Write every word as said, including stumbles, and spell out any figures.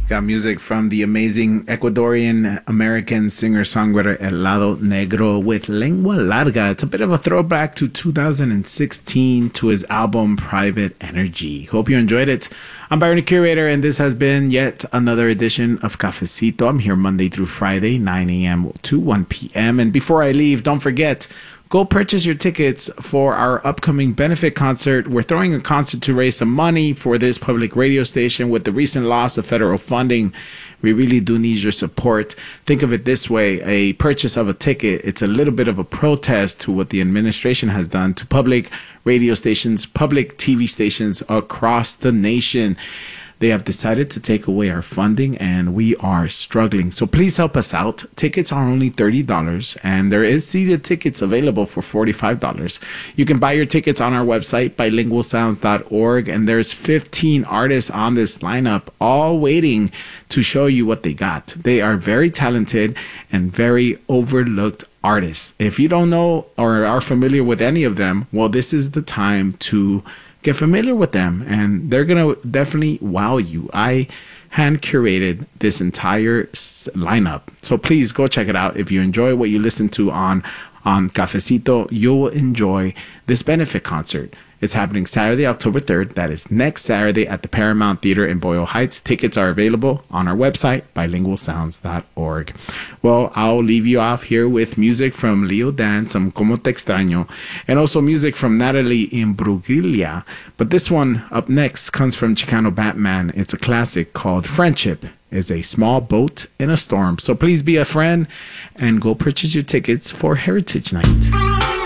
Got music from the amazing Ecuadorian-American singer-songwriter El Lado Negro with Lengua Larga. It's a bit of a throwback to two thousand sixteen to his album Private Energy. Hope you enjoyed it. I'm Byron the Curator, and this has been yet another edition of Cafecito. I'm here Monday through Friday, nine a.m. to one p.m. And before I leave, don't forget, go purchase your tickets for our upcoming benefit concert. We're throwing a concert to raise some money for this public radio station. With the recent loss of federal funding, we really do need your support. Think of it this way. A purchase of a ticket, it's a little bit of a protest to what the administration has done to public radio stations, public T V stations across the nation. They have decided to take away our funding, and we are struggling. So please help us out. Tickets are only thirty dollars, and there is seated tickets available for forty-five dollars. You can buy your tickets on our website, bilingual sounds dot org, and there's fifteen artists on this lineup, all waiting to show you what they got. They are very talented and very overlooked artists. If you don't know or are familiar with any of them, well, this is the time to get familiar with them, and they're gonna definitely wow you. I hand curated this entire lineup, so please go check it out. If you enjoy what you listen to on on Cafecito, you'll enjoy this benefit concert. It's happening Saturday, October third. That is next Saturday at the Paramount Theater in Boyle Heights. Tickets are available on our website, bilingual sounds dot org. Well, I'll leave you off here with music from Leo Dan, some Como Te Extraño, and also music from Natalie Imbruglia. But this one up next comes from Chicano Batman. It's a classic called Friendship is a Small Boat in a Storm. So please be a friend and go purchase your tickets for Heritage Night.